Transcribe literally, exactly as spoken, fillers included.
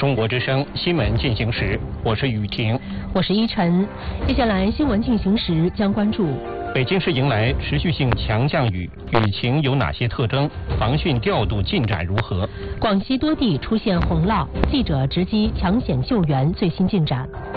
中国之声新闻进行时，我是雨婷， 我是依晨。接下来新闻进行时将关注： 北京市迎来持续性强降雨，雨情有哪些特征？防汛调度进展如何？ 广西多地出现洪涝，记者直击抢险救援最新进展。